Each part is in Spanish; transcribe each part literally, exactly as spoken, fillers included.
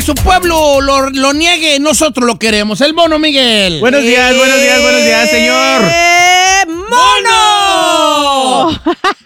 Su pueblo lo, lo niegue, nosotros lo queremos. El mono Miguel. Buenos días, buenos días, buenos días, señor. ¡Eh, mono!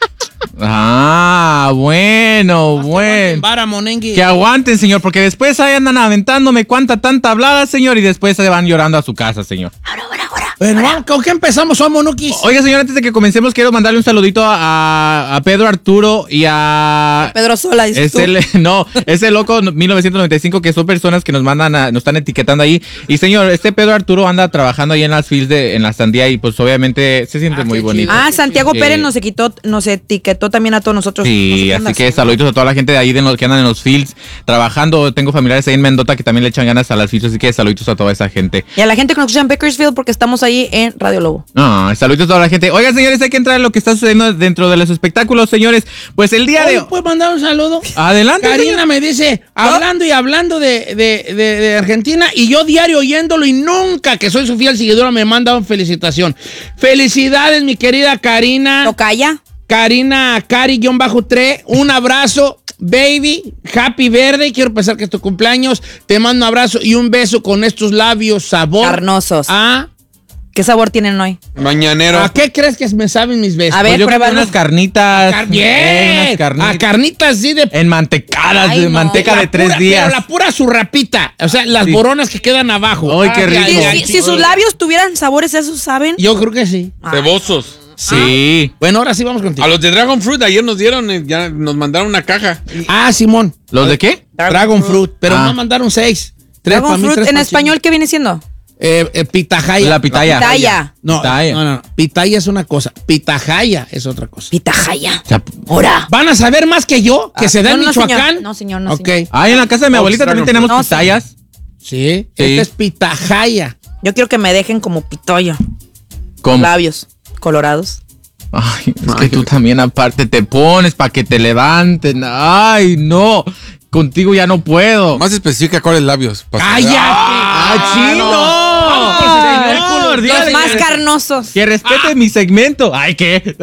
Ah, bueno, bueno. Vara, monengue. Que aguanten, señor, porque después ahí andan aventándome cuánta tanta hablada, señor, y después se van llorando a su casa, señor. Ahora, ahora, ahora. Bueno, vamos, ¿con qué empezamos, oh, Monuquis? Oiga, señor, antes de que comencemos, quiero mandarle un saludito a, a Pedro Arturo y a... Pedro Sola, dices tú. Ese, no, ese loco mil novecientos noventa y cinco, que son personas que nos mandan, a, nos están etiquetando ahí. Y señor, este Pedro Arturo anda trabajando ahí en las fields de, en la sandía y pues obviamente se siente Ah, muy qué bonito. chido. Ah, Santiago Sí. Pérez nos, quitó, nos etiquetó también a todos nosotros. Sí, No sé qué así que andas. saluditos a toda la gente de ahí de los que andan en los fields trabajando. Tengo familiares ahí en Mendota que también le echan ganas a las fields, así que saluditos a toda esa gente. Y a la gente que nos escucha en Bakersfield porque estamos ahí en Radio Lobo. No, saluditos a toda la gente. Oigan, señores, hay que entrar en lo que está sucediendo dentro de los espectáculos, señores. Pues el día de... Oye, ¿puedes mandar un saludo? Adelante, Karina señor. me dice, hablando y hablando de, de, de, de Argentina, y yo diario oyéndolo y nunca, que soy su fiel seguidora, me manda una felicitación. Felicidades, mi querida Karina. ¿Tocaya? Karina, Cari-tres, un abrazo, baby, happy birthday, quiero pensar que es tu cumpleaños, te mando un abrazo y un beso con estos labios sabor. Carnosos. ¿A, ¿Qué sabor tienen hoy? Mañanero. ¿A qué crees que me saben mis besos? A ver, Pues yo creo que pruébalo. unas carnitas. Car- eh, bien, unas carnitas. a carnitas sí de... Enmantecadas, Ay, de no. manteca la de tres pura- días. Pero la pura zurrapita, o sea, las Sí. boronas que quedan abajo. Ay, qué rico. Si, ay, si- si sus labios tuvieran sabores esos, ¿saben? Yo creo que sí. Cebosos. Sí. Bueno, ahora sí vamos contigo. A los de Dragon Fruit ayer nos dieron, eh, ya nos mandaron una caja. Ah, Simón. ¿Los de qué? Dragon Fruit, pero Ah. no mandaron seis. Tres Dragon para mí, fruit, tres en pa' español, ¿qué viene siendo? Eh, eh, pitahaya. La pitaya. Pitaya. No, Pitaya. no, no, no. Pitaya es una cosa. Pitahaya es otra cosa. Pitahaya. O sea, Ahora. ¿Van a saber más que yo? ¿Que Ah, se da en no, no, Michoacán? señor. No, señor, no, Ok. señor. Ah, en la casa de mi Oh, abuelita Dragon también tenemos Fruit. No, pitayas. Sí, Sí. esta es pitahaya. Yo quiero que me dejen como pitoyo. ¿Cómo? Labios colorados. Ay, es Ay, que tú qué- también aparte te pones para que te levanten. Ay, no. Contigo ya no puedo. Más específica, ¿cuáles labios? Pa- ¡Cállate! ¡Ah, chino! Vamos, Ay, señor. no, Los dígale más que- carnosos. Que respete mi segmento. Ay, ¿qué?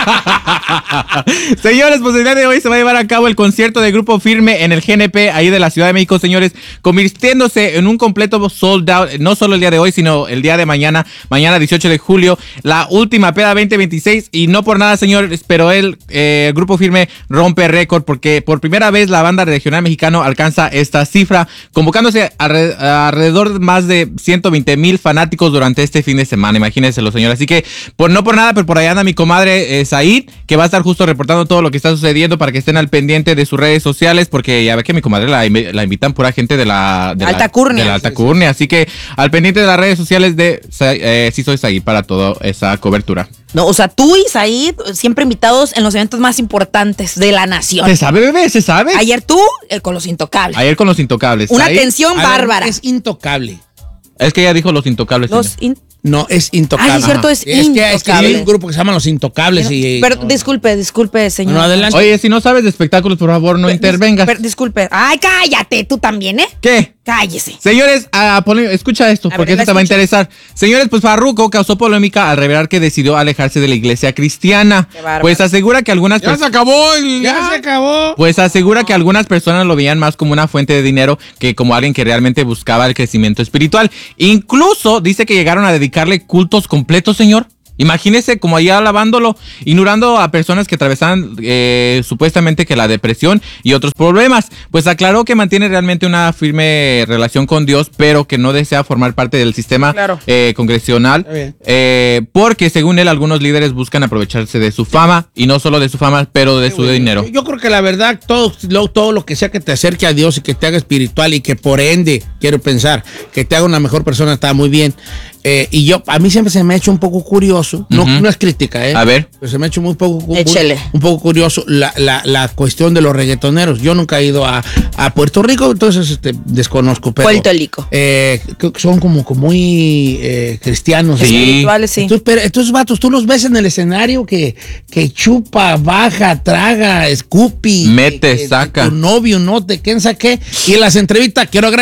Señores, pues el día de hoy se va a llevar a cabo el concierto de Grupo Firme en el G N P, ahí de la Ciudad de México, señores, convirtiéndose en un completo sold out, no solo el día de hoy, sino el día de mañana, mañana dieciocho de julio, la última peda veinte veintiséis, y no por nada, señores, pero el eh, Grupo Firme rompe récord, porque por primera vez la banda regional mexicano alcanza esta cifra, convocándose alre- alrededor de más de ciento veinte mil fanáticos durante este fin de semana, imagínenselo, señor. Así que, por no por nada, pero por ahí anda mi comadre eh, Said, que va a estar justo reportando todo lo que está sucediendo para que estén al pendiente de sus redes sociales, porque ya ve que mi comadre la, invi- la invitan pura gente de la... De Alta la, Curnia. de la Alta Curnia, así que al pendiente de las redes sociales de Sa- eh, Sí Soy Said para toda esa cobertura. No, o sea, tú y Said siempre invitados en los eventos más importantes de la nación. ¿Se sabe, bebé? ¿Se sabe? Ayer tú, el con los intocables. Ayer con los intocables. Una Said- atención A ver, bárbara. es intocable. Es que ella dijo los intocables. Los señor. in- No, es intocable. Ah, sí, cierto, es es que, es que hay intocable. un grupo que se llama Los Intocables y... Pero disculpe, disculpe, señor. Bueno, adelante. Oye, si no sabes de espectáculos, por favor, no Dis- intervengas. per- disculpe. Ay, cállate, tú también, ¿eh? ¿Qué? Cállese. Señores, ah, ponle- escucha esto, A porque ver, eso la te va a escucho. interesar. Señores, pues Farruko causó polémica al revelar que decidió alejarse de la iglesia cristiana. Qué bárbaro. Pues asegura que algunas Ya se personas... acabó el... Ya se acabó. Pues asegura que algunas personas lo veían más como una fuente de dinero que como alguien que realmente buscaba el crecimiento espiritual. Incluso dice que llegaron a dedicarle cultos completos, señor. Imagínese como allá alabándolo, ignorando a personas que atravesaban eh, supuestamente que la depresión y otros problemas. Pues aclaró que mantiene realmente una firme relación con Dios, pero que no desea formar parte del sistema Claro. eh, congresional, Está bien. eh, porque según él algunos líderes buscan aprovecharse de su fama, y no solo de su fama, pero de su dinero. Yo, yo creo que la verdad, todo lo, todo lo que sea que te acerque a Dios y que te haga espiritual y que por ende, quiero pensar, que te haga una mejor persona, está muy bien. Eh, y yo, a mí siempre se me ha hecho un poco curioso, no, Ujú. no es crítica, ¿eh? A ver. Pero se me ha hecho muy poco, cu- Échele. un poco curioso la, la, la cuestión de los reggaetoneros. Yo nunca he ido a, a Puerto Rico, entonces este, desconozco. Pero, Puerto Rico. Eh, creo que son como, como muy eh, cristianos. Sí. Espirituales, sí. Entonces, pero estos vatos, tú los ves en el escenario que, que chupa, baja, traga, escupi. Mete, que- que- saca. Tu novio, no te quién saqué. Y en las entrevistas, quiero agradecer a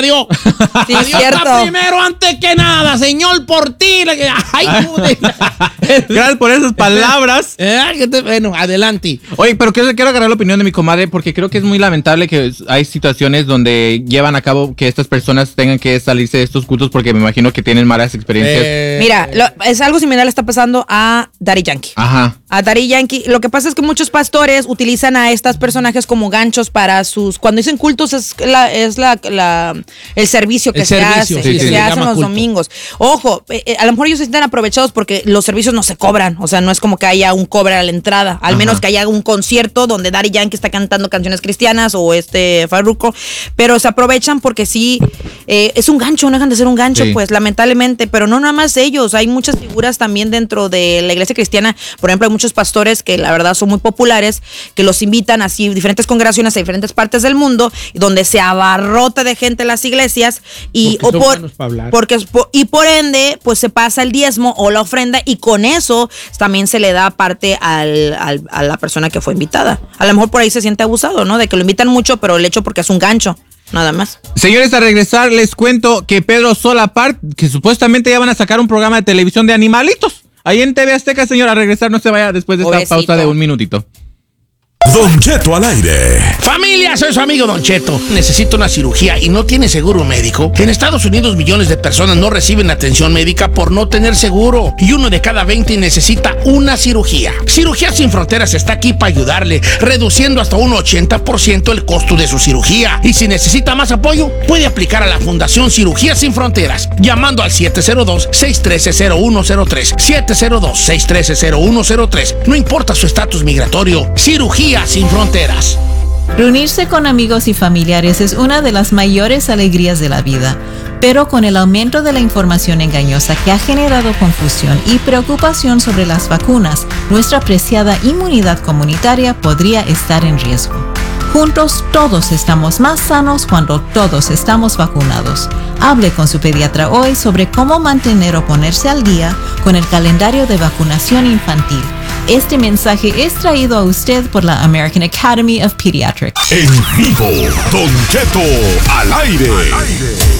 dio. Sí, La dio cierto. está primero antes que nada, Señor, por ti. Ay, Gracias por esas palabras. Eh, que te- bueno, adelante. Oye, pero quiero, quiero agarrar la opinión de mi comadre porque creo que es muy lamentable que hay situaciones donde llevan a cabo que estas personas tengan que salirse de estos cultos porque me imagino que tienen malas experiencias. Eh, Mira, lo- es algo similar le está pasando a Daddy Yankee. Ajá. A Daddy Yankee. Lo que pasa es que muchos pastores utilizan a estos personajes como ganchos para sus... Cuando dicen cultos es, la, es la, la- el servicio que El se servicio, hace, sí, que sí, se se hace en llama los culto. domingos. Ojo, eh, eh, a lo mejor ellos se sienten aprovechados porque los servicios no se cobran. O sea, no es como que haya un cobre a la entrada. Al Ajá. menos que haya un concierto donde Daddy Yankee está cantando canciones cristianas o este Farruko. Pero se aprovechan porque sí, eh, es un gancho, no dejan de ser un gancho, Sí. pues lamentablemente. Pero no nada más ellos. Hay muchas figuras también dentro de la iglesia cristiana. Por ejemplo, hay muchos pastores que la verdad son muy populares, que los invitan así diferentes congregaciones a diferentes partes del mundo, donde se abarrota de gente en las iglesias y Porque o son por buenos para hablar. porque po- y por ende pues se pasa el diezmo o la ofrenda y con eso también se le da parte al, al- a la persona que fue invitada. A lo mejor por ahí se siente abusado, ¿no? De que lo invitan mucho, pero el hecho porque es un gancho, nada más. Señores, a regresar les cuento que Pedro Solapart, que supuestamente ya van a sacar un programa de televisión de animalitos. Ahí en T V Azteca, señor, a regresar no se vaya después de esta Pobrecito. pausa de un minutito. Don Cheto al aire. Familia, soy su amigo Don Cheto. Necesito una cirugía y no tiene seguro médico. En Estados Unidos millones de personas no reciben atención médica por no tener seguro. Y uno de cada veinte necesita una cirugía. Cirugía Sin Fronteras está aquí para ayudarle, reduciendo hasta un ochenta por ciento el costo de su cirugía. Y si necesita más apoyo, puede aplicar a la Fundación Cirugía Sin Fronteras, llamando al siete cero dos, seis uno tres, cero uno cero tres. siete cero dos, seis uno tres, cero uno cero tres. No importa su estatus migratorio. Cirugía Sin Fronteras. Reunirse con amigos y familiares es una de las mayores alegrías de la vida, pero con el aumento de la información engañosa que ha generado confusión y preocupación sobre las vacunas, nuestra preciada inmunidad comunitaria podría estar en riesgo. Juntos todos estamos más sanos cuando todos estamos vacunados. Hable con su pediatra hoy sobre cómo mantener o ponerse al día con el calendario de vacunación infantil. Este mensaje es traído a usted por la American Academy of Pediatrics. En vivo, Don Cheto al aire.